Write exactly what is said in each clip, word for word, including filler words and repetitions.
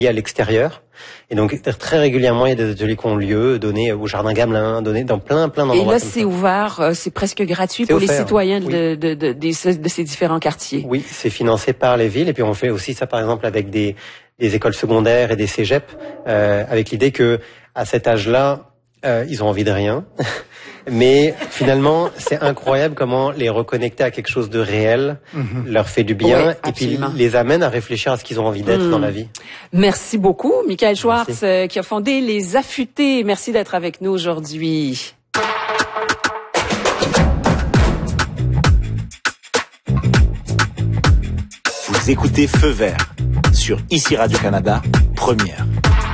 à l'extérieur. Et donc, très régulièrement, il y a des ateliers qui ont lieu, donnés au Jardin Gamelin, donnés dans plein, plein d'endroits. Et là, c'est ouvert, c'est presque gratuit pour offert, les citoyens oui. de, de, de, de, de ces différents quartiers. Oui, c'est financé par les villes. Et puis, on fait aussi ça, par exemple, avec des, des écoles secondaires et des cégeps, euh, avec l'idée que, à cet âge-là, euh, ils ont envie de rien. Mais finalement, c'est incroyable comment les reconnecter à quelque chose de réel mm-hmm. leur fait du bien oui, et puis les amène à réfléchir à ce qu'ils ont envie d'être mm. dans la vie. Merci beaucoup, Michael Schwartz, euh, qui a fondé Les Affûtés. Merci d'être avec nous aujourd'hui. Vous écoutez Feu Vert sur Ici Radio-Canada, première.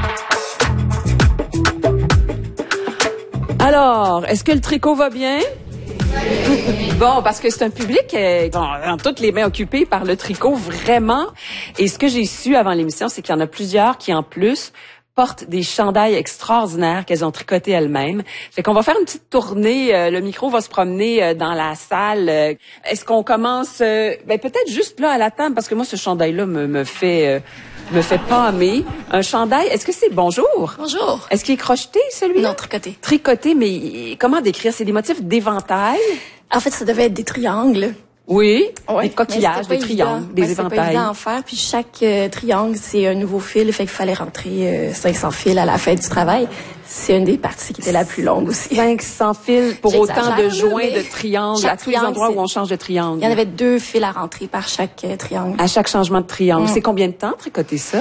Alors, est-ce que le tricot va bien? Bon, parce que c'est un public euh, en toutes les mains occupées par le tricot, vraiment. Et ce que j'ai su avant l'émission, c'est qu'il y en a plusieurs qui, en plus, portent des chandails extraordinaires qu'elles ont tricotés elles-mêmes. Fait qu'on va faire une petite tournée. Euh, le micro va se promener euh, dans la salle. Euh, est-ce qu'on commence? Euh, ben peut-être juste là à la table, parce que moi, ce chandail-là me, me fait... Euh, me fait pâmer. Un chandail, est-ce que c'est bonjour? Bonjour. Est-ce qu'il est crocheté, celui-là? Non, tricoté. Tricoté, mais comment décrire? C'est des motifs d'éventail? En fait, ça devait être des triangles. Oui, ouais, des coquillages, des triangles, des ben, éventails. C'est pas évident à en faire, puis chaque euh, triangle, c'est un nouveau fil, fait qu'il fallait rentrer euh, cinq cents fils à la fin du travail. C'est une des parties qui était la plus longue aussi. cinq cents fils pour autant de joints de triangles à tous les endroits où on change de triangle. Il y en avait deux fils à rentrer par chaque euh, triangle. À chaque changement de triangle. Mm. C'est combien de temps tricoter ça?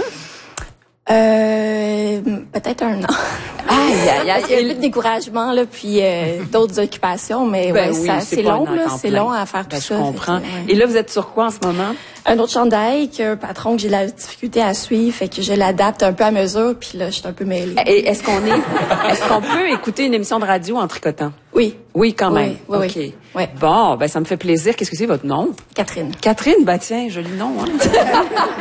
Euh, peut-être un an. Aïe, aïe, aïe. Il y a eu de découragement, là, puis euh, d'autres occupations, mais ben ouais, oui, ça, c'est long, là, c'est long à faire ben, tout je ça. Je comprends. Que, ouais. Et là, vous êtes sur quoi en ce moment? Un autre chandail qu'un patron que j'ai la difficulté à suivre, fait que je l'adapte un peu à mesure, puis là, je suis un peu mêlée. Et est-ce qu'on est, est-ce qu'on peut écouter une émission de radio en tricotant? Oui. Oui, quand même. Oui, oui, OK. Oui. Oui. Bon, ben ça me fait plaisir. Qu'est-ce que c'est votre nom? Catherine. Catherine, bah tiens, joli nom, hein?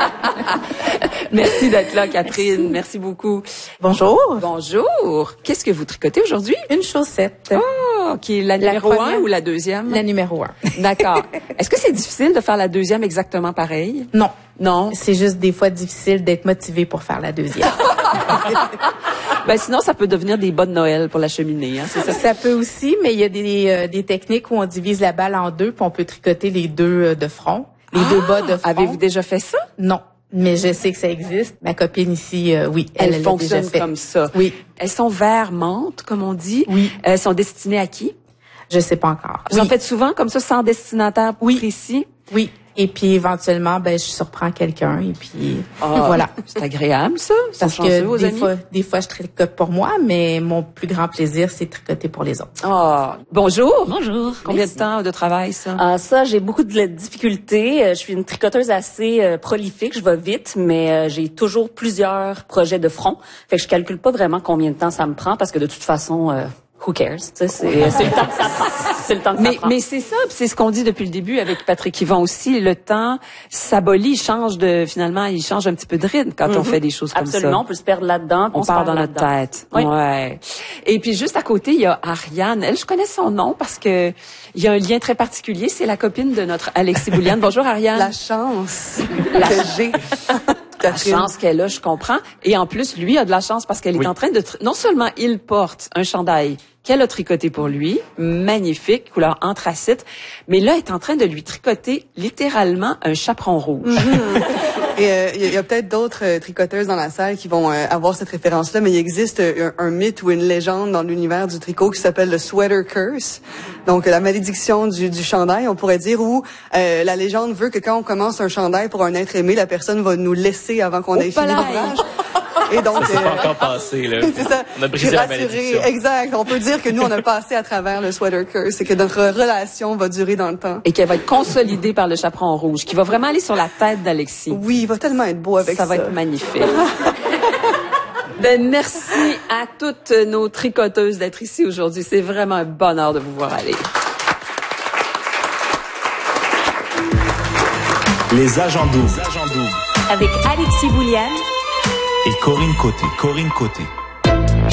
Merci d'être là, Catherine. Merci. Merci beaucoup. Bonjour. Bonjour. Qu'est-ce que vous tricotez aujourd'hui? Une chaussette. Oh, qui est la, la numéro première, un ou la deuxième? La numéro un. D'accord. Est-ce que c'est difficile de faire la deuxième exactement pareil? Non. Non. C'est juste des fois difficile d'être motivé pour faire la deuxième. Ben sinon, ça peut devenir des bas de Noël pour la cheminée. Hein, c'est ça. Ça peut aussi, mais il y a des, euh, des techniques où on divise la balle en deux, puis on peut tricoter les deux euh, de front, les ah, deux bas de front. Avez-vous déjà fait ça? Non. Mais je sais que ça existe. Ma copine ici, euh, oui, elle, elle, elle fonctionne déjà fait. Comme ça. Oui. Elles sont vert menthe, comme on dit. Oui. Elles sont destinées à qui? Je sais pas encore. Vous oui. en faites souvent comme ça, sans destinataire oui. précis? Oui. Et puis éventuellement, ben je surprends quelqu'un et puis oh, voilà. C'est agréable ça. Parce que des fois, des fois je tricote pour moi, mais mon plus grand plaisir c'est de tricoter pour les autres. Oh, bonjour. Bonjour. Combien Merci. de temps de travail ça? Ah, ça, j'ai beaucoup de difficultés. Je suis une tricoteuse assez euh, prolifique, je vais vite, mais euh, j'ai toujours plusieurs projets de front. Fait que je calcule pas vraiment combien de temps ça me prend parce que de toute façon. Euh, Who cares? C'est, c'est le temps que ça prend. C'est le temps que mais, ça prend. Mais c'est ça, c'est ce qu'on dit depuis le début avec Patrick Yvon aussi. Le temps s'abolit, il change de, finalement, il change un petit peu de rythme quand mm-hmm. on fait des choses comme Absolument, ça. on peut se perdre là-dedans. On, on part dans notre tête. Oui. Ouais. Et puis juste à côté, il y a Ariane. Elle, je connais son nom parce que il y a un lien très particulier. C'est la copine de notre Alexis Bouliane. Bonjour Ariane. La chance la... que j'ai. La chance qu'elle a, je comprends. Et en plus, lui a de la chance parce qu'elle oui. est en train de... Tri- non seulement il porte un chandail qu'elle a tricoté pour lui, magnifique, couleur anthracite, mais là, elle est en train de lui tricoter littéralement un chaperon rouge. Mm-hmm. Et euh, il y a peut-être d'autres euh, tricoteuses dans la salle qui vont euh, avoir cette référence-là, mais il existe euh, un, un mythe ou une légende dans l'univers du tricot qui s'appelle le sweater curse. Donc, la malédiction du, du chandail, on pourrait dire, où euh, la légende veut que quand on commence un chandail pour un être aimé, la personne va nous laisser avant qu'on ait fini l'ouvrage. Et donc, ça s'est euh, pas encore passé, là. C'est ça. On a brisé la malédiction. Exact. On peut dire que nous, on a passé à travers le sweater curse et que notre relation va durer dans le temps. Et qu'elle va être consolidée par le chaperon rouge, qui va vraiment aller sur la tête d'Alexis. Oui, il va tellement être beau avec ça. Ça va être magnifique. Ben, merci à toutes nos tricoteuses d'être ici aujourd'hui. C'est vraiment un bonheur de vous voir aller. Les agents doubles. Avec Alexis Bouliane et Corinne Côté. Corinne Côté.